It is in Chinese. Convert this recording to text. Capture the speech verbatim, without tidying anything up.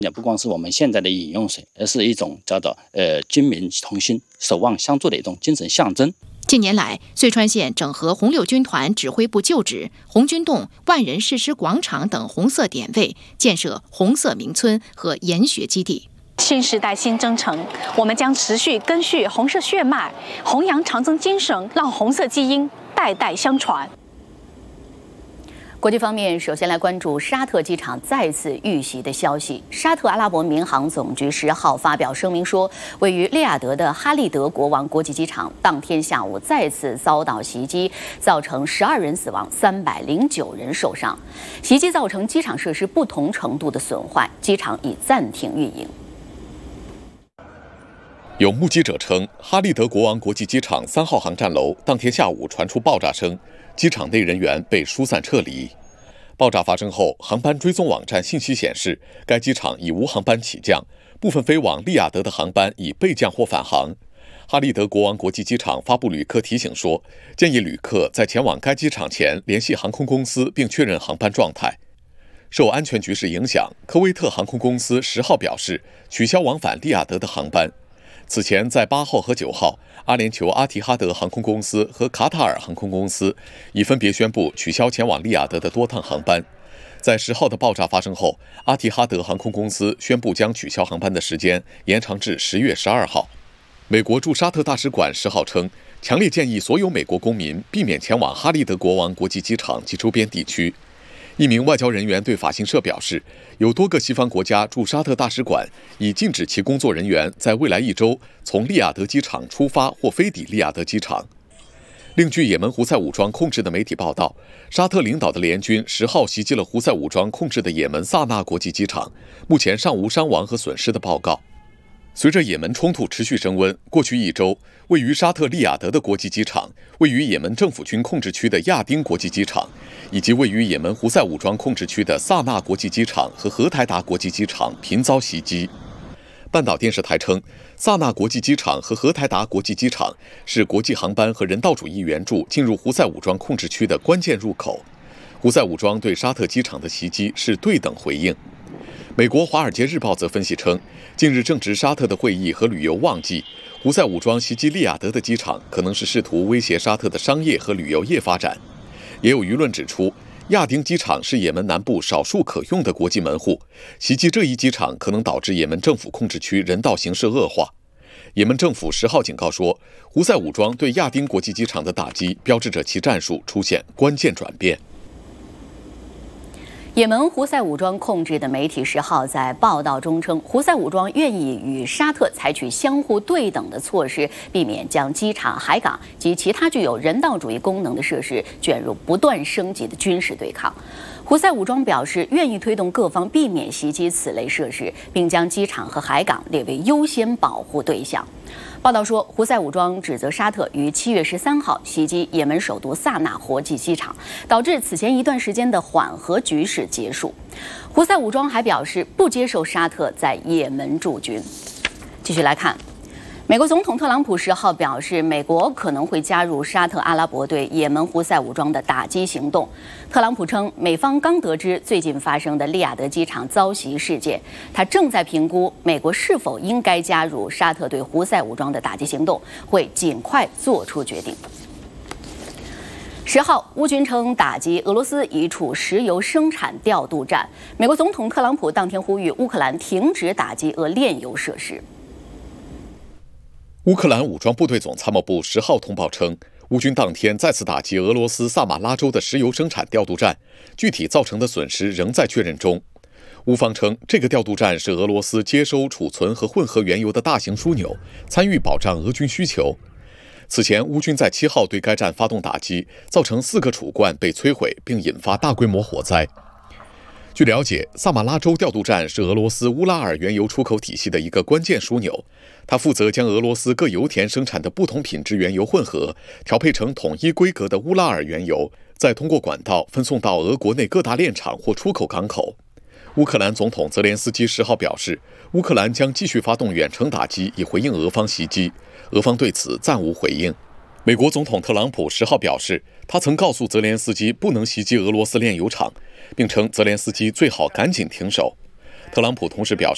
也不光是我们现在的饮用水，而是一种叫做呃军民同心、守望相助的一种精神象征。 近年来，遂川县整合红六军团指挥部旧址、红军洞、万人誓师广场等红色点位，建设红色明村和研学基地。 新时代新征程，我们将持续根续红色血脉，弘扬长征精神，让红色基因代代相传。 国际方面，首先来关注沙特机场再次遇袭的消息。沙特阿拉伯民航总局十号发表声明说，位于利雅得的哈利德国王国际机场当天下午再次遭到袭击，造成十二人死亡，三百零九人受伤。袭击造成机场设施不同程度的损坏，机场已暂停运营。 有目击者称，哈利德国王国际机场三号航站楼当天下午传出爆炸声，机场内人员被疏散撤离。爆炸发生后，航班追踪网站信息显示，该机场已无航班起降，部分飞往利雅得的航班已备降或返航。哈利德国王国际机场发布旅客提醒说，建议旅客在前往该机场前联系航空公司并确认航班状态。受安全局势影响，科威特航空公司十号表示取消往返利雅得的航班。此前，在八号和九号，阿联酋阿提哈德航空公司和卡塔尔航空公司已分别宣布取消前往利雅得的多趟航班。在十号的爆炸发生后，阿提哈德航空公司宣布将取消航班的时间延长至十月十二号。美国驻沙特大使馆十号称，强烈建议所有美国公民避免前往哈利德国王国际机场及周边地区。一名外交人员对法新社表示，有多个西方国家驻沙特大使馆已禁止其工作人员在未来一周从利雅得机场出发或飞抵利雅得机场。另据也门胡塞武装控制的媒体报道，沙特领导的联军十号袭击了胡塞武装控制的也门萨那国际机场，目前尚无伤亡和损失的报告。随着也门冲突持续升温，过去一周，位于沙特利雅得的国际机场、位于也门政府军控制区的亚丁国际机场，以及位于也门胡塞武装控制区的萨那国际机场和荷台达国际机场频遭袭击。半岛电视台称，萨那国际机场和荷台达国际机场是国际航班和人道主义援助进入胡塞武装控制区的关键入口。胡塞武装对沙特机场的袭击是对等回应。美国《华尔街日报》则分析称，近日正值沙特的会议和旅游旺季，胡塞武装袭击利雅得的机场可能是试图威胁沙特的商业和旅游业发展。也有舆论指出，亚丁机场是也门南部少数可用的国际门户，袭击这一机场可能导致也门政府控制区人道形势恶化。也门政府十号警告说，胡塞武装对亚丁国际机场的打击标志着其战术出现关键转变。 也门胡塞武装控制的媒体十号在报道中称，胡塞武装愿意与沙特采取相互对等的措施，避免将机场、海港及其他具有人道主义功能的设施卷入不断升级的军事对抗。胡塞武装表示，愿意推动各方避免袭击此类设施，并将机场和海港列为优先保护对象。报道说，胡塞武装指责沙特于七月十三号袭击也门首都萨那国际机场，导致此前一段时间的缓和局势结束。胡塞武装还表示不接受沙特在也门驻军。继续来看，美国总统特朗普十号表示，美国可能会加入沙特阿拉伯对也门胡塞武装的打击行动。特朗普称，美方刚得知最近发生的利雅得机场遭袭事件，他正在评估美国是否应该加入沙特对胡塞武装的打击行动，会尽快做出决定。十号，乌军称打击俄罗斯一处石油生产调度站。美国总统特朗普当天呼吁乌克兰停止打击俄炼油设施。 乌克兰武装部队总参谋部十号通报称，乌军当天再次打击俄罗斯萨马拉州的石油生产调度站，具体造成的损失仍在确认中。乌方称，这个调度站是俄罗斯接收、储存和混合原油的大型枢纽，参与保障俄军需求。此前，乌军在七号对该站发动打击，造成四个储罐被摧毁，并引发大规模火灾。据了解，萨马拉州调度站是俄罗斯乌拉尔原油出口体系的一个关键枢纽，它负责将俄罗斯各油田生产的不同品质原油混合，调配成统一规格的乌拉尔原油，再通过管道分送到俄国内各大炼厂或出口港口。乌克兰总统泽连斯基十号表示，乌克兰将继续发动远程打击，以回应俄方袭击。俄方对此暂无回应。美国总统特朗普十号表示，他曾告诉泽连斯基不能袭击俄罗斯炼油厂，并称泽连斯基最好赶紧停手。特朗普同时表示，